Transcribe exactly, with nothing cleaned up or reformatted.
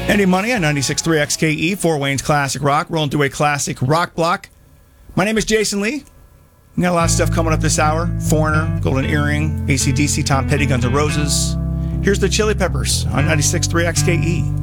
Eddie Money on ninety-six point three X K E, Fort Wayne's Classic Rock, rolling through a classic rock block. My name is Jason Lee. We got a lot of stuff coming up this hour. Foreigner, Golden Earring, A C D C, Tom Petty, Guns N' Roses. Here's the Chili Peppers on ninety-six point three X K E.